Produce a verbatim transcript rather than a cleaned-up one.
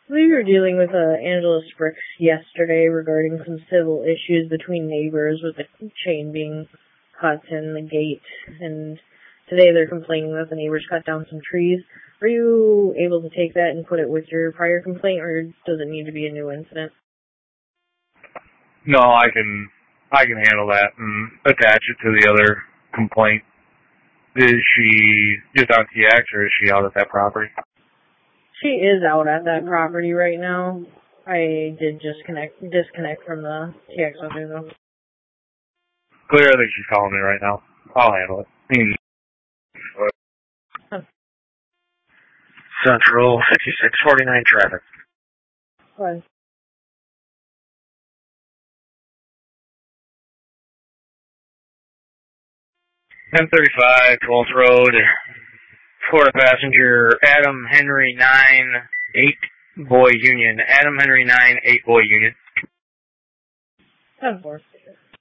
We were dealing with uh, Angela Spricks yesterday regarding some civil issues between neighbors with the chain being cut and the gate, and today they're complaining that the neighbors cut down some trees. Were you able to take that and put it with your prior complaint, or does it need to be a new incident? No, I can I can handle that and attach it to the other complaint. Is she just on T X, or is she out at that property? She is out at that property right now. I did just connect, disconnect from the T X with her, though. Clear, I think she's calling me right now. I'll handle it. Mm. Huh. Central fifty-six forty-nine traffic. What? ten thirty-five, twelfth Road, Florida passenger, Adam Henry nine eight, Boy Union. Adam Henry nine eight, Boy Union. ten four.